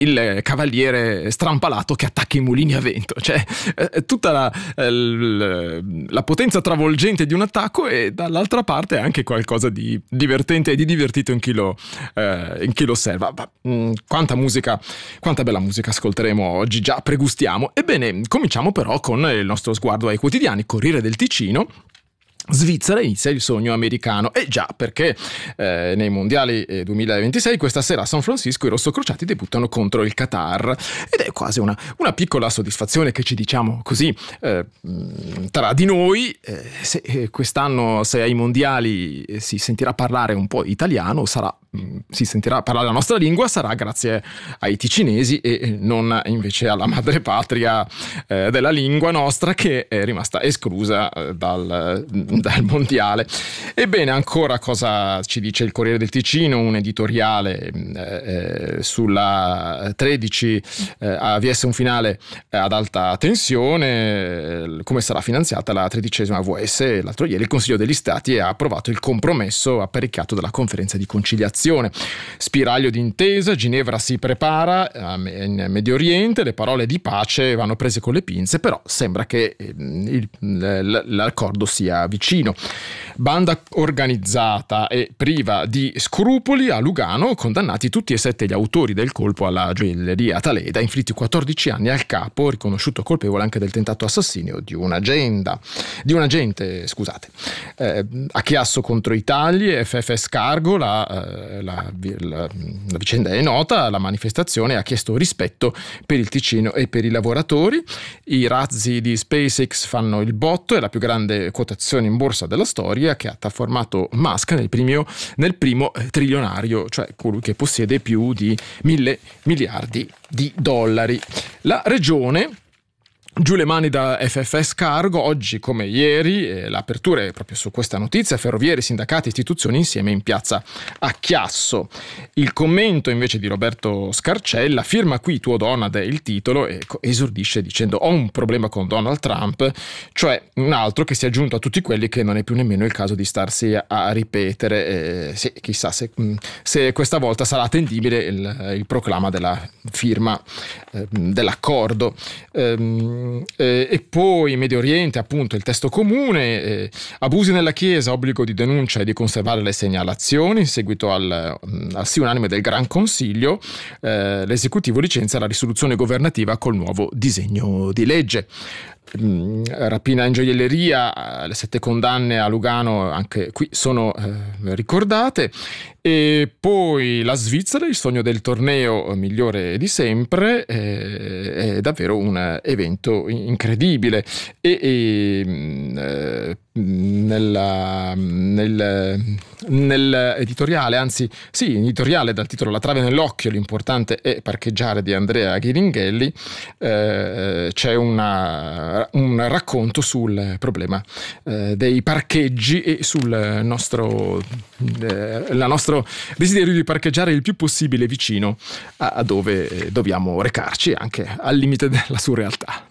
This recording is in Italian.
il cavaliere strampalato che attacca i mulini a vento, cioè tutta la potenza travolgente di un attacco, e dall'altra parte anche qualcosa di divertente e di divertito in chi lo osserva. Quanta bella musica ascolteremo oggi, già pregustiamo. Ebbene, cominciamo però con il nostro sguardo ai quotidiani. Corriere del Ticino: Svizzera, inizia il sogno americano. E già, perché nei mondiali 2026 questa sera a San Francisco i rossocrociati debuttano contro il Qatar, ed è quasi una piccola soddisfazione che ci diciamo così tra di noi. Quest'anno, se ai mondiali si sentirà parlare un po' italiano, si sentirà parlare la nostra lingua, sarà grazie ai ticinesi e non invece alla madrepatria della lingua nostra, che è rimasta esclusa dal mondiale. Ebbene, ancora cosa ci dice il Corriere del Ticino? Un editoriale sulla 13 AVS, un finale ad alta tensione, come sarà finanziata la 13ª AVS. L'altro ieri il Consiglio degli Stati ha approvato il compromesso apparecchiato dalla conferenza di conciliazione. Spiraglio d'intesa, Ginevra si prepara in Medio Oriente, le parole di pace vanno prese con le pinze, però sembra che l'accordo sia vicino. Banda organizzata e priva di scrupoli a Lugano, condannati tutti e 7 gli autori del colpo alla gioielleria Taleda, inflitti 14 anni al capo, riconosciuto colpevole anche del tentato assassinio di un agente. A Chiasso contro i tagli, FFS Cargo, la vicenda è nota. La manifestazione ha chiesto rispetto per il Ticino e per i lavoratori. I razzi di SpaceX fanno il botto, è la più grande quotazione in borsa della storia, che ha trasformato Musk nel primo trilionario, cioè colui che possiede più di 1.000 miliardi di dollari. La regione: giù le mani da FFS Cargo. Oggi come ieri l'apertura è proprio su questa notizia: ferrovieri, sindacati, istituzioni insieme in piazza a Chiasso. Il commento invece di Roberto Scarcella: firma qui tuo Donald, è il titolo, e esordisce dicendo: ho un problema con Donald Trump, cioè un altro che si è aggiunto a tutti quelli che non è più nemmeno il caso di starsi a ripetere. Sì, chissà se questa volta sarà attendibile il proclama della firma dell'accordo. E poi Medio Oriente, appunto, il testo comune: abusi nella Chiesa, obbligo di denuncia e di conservare le segnalazioni. In seguito al sì unanime del Gran Consiglio, l'esecutivo licenzia la risoluzione governativa col nuovo disegno di legge. Rapina in gioielleria, le 7 condanne a Lugano anche qui sono ricordate. E poi la Svizzera, il sogno del torneo migliore di sempre, è davvero un evento incredibile. Nell'editoriale, anzi sì, in editoriale dal titolo La trave nell'occhio, l'importante è parcheggiare, di Andrea Ghiringhelli, c'è un racconto sul problema dei parcheggi e sul nostro desiderio di parcheggiare il più possibile vicino a dove dobbiamo recarci, anche al limite della surrealtà.